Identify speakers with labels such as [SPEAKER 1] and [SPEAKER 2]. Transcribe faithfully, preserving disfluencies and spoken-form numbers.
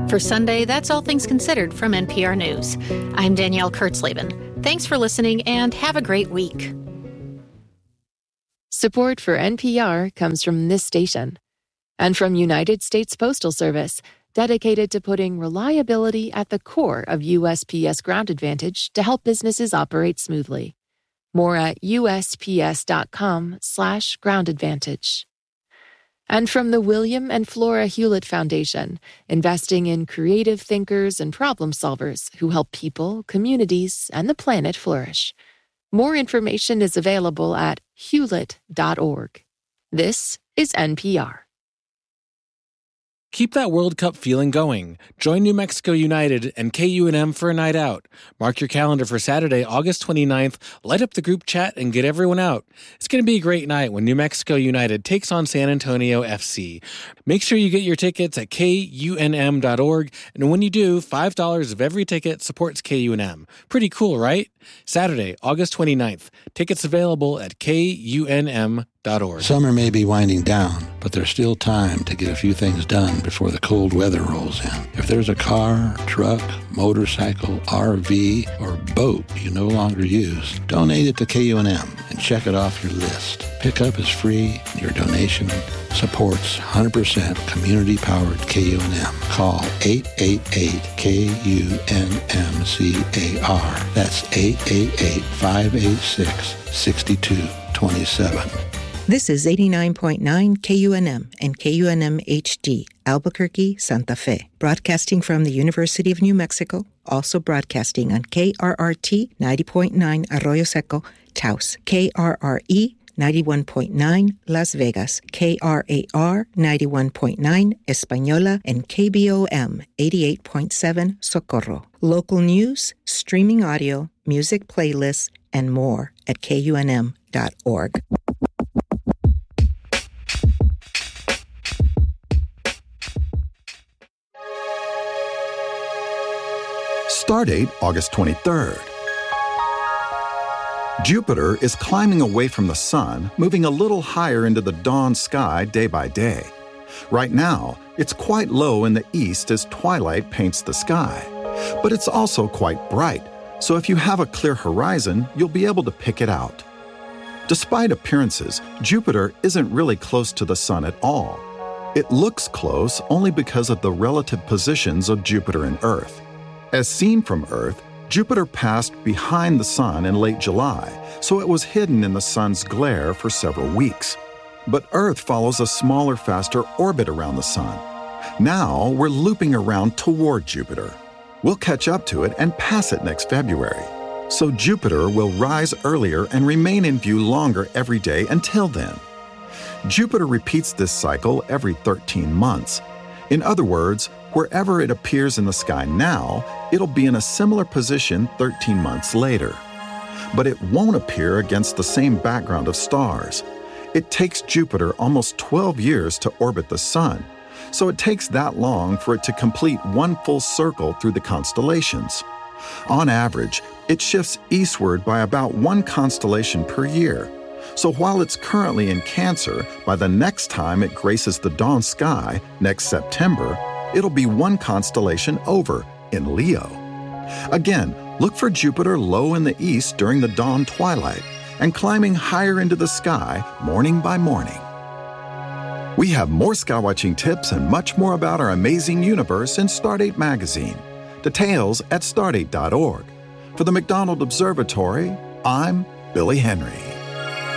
[SPEAKER 1] For Sunday, that's All Things Considered from N P R News. I'm Danielle Kurtzleben. Thanks for listening and have a great week.
[SPEAKER 2] Support for N P R comes from this station and from United States Postal Service, dedicated to putting reliability at the core of U S P S Ground Advantage to help businesses operate smoothly. More at usps.com slash ground advantage. And from the William and Flora Hewlett Foundation, investing in creative thinkers and problem solvers who help people, communities, and the planet flourish. More information is available at hewlett dot org. This is N P R.
[SPEAKER 3] Keep that World Cup feeling going. Join New Mexico United and K U N M for a night out. Mark your calendar for Saturday, August twenty-ninth. Light up the group chat and get everyone out. It's going to be a great night when New Mexico United takes on San Antonio F C. Make sure you get your tickets at K U N M dot org, and when you do, five dollars of every ticket supports K U N M. Pretty cool, right? Saturday, August twenty-ninth. Tickets available at K U N M dot org.
[SPEAKER 4] Summer may be winding down, but there's still time to get a few things done before the cold weather rolls in. If there's a car, truck, motorcycle, R V, or boat you no longer use, donate it to K U N M and check it off your list. Pickup is free, and your donation supports one hundred percent community-powered K U N M. Call eight eight eight K U N M C A R. That's eight eight eight, five eight six, six two two seven.
[SPEAKER 5] This is eighty-nine point nine K U N M and K U N M H D, Albuquerque, Santa Fe. Broadcasting from the University of New Mexico, also broadcasting on K R R T ninety point nine Arroyo Seco, Taos, K R R E ninety-one point nine Las Vegas, K R A R ninety-one point nine Española, and K B O M eighty-eight point seven Socorro. Local news, streaming audio, music playlists, and more at K U N M dot org.
[SPEAKER 6] Stardate August twenty-third. Jupiter is climbing away from the sun, moving a little higher into the dawn sky day by day. Right now, it's quite low in the east as twilight paints the sky. But it's also quite bright, so if you have a clear horizon, you'll be able to pick it out. Despite appearances, Jupiter isn't really close to the sun at all. It looks close only because of the relative positions of Jupiter and Earth. As seen from Earth, Jupiter passed behind the sun in late July, so it was hidden in the sun's glare for several weeks. But Earth follows a smaller, faster orbit around the sun. Now we're looping around toward Jupiter. We'll catch up to it and pass it next February. So Jupiter will rise earlier and remain in view longer every day until then. Jupiter repeats this cycle every thirteen months. In other words, wherever it appears in the sky now, it'll be in a similar position thirteen months later. But it won't appear against the same background of stars. It takes Jupiter almost twelve years to orbit the sun, so it takes that long for it to complete one full circle through the constellations. On average, it shifts eastward by about one constellation per year. So while it's currently in Cancer, by the next time it graces the dawn sky, next September, it'll be one constellation over, in Leo. Again, look for Jupiter low in the east during the dawn twilight and climbing higher into the sky morning by morning. We have more skywatching tips and much more about our amazing universe in Stardate magazine. Details at stardate dot org. For the McDonald Observatory, I'm Billy Henry.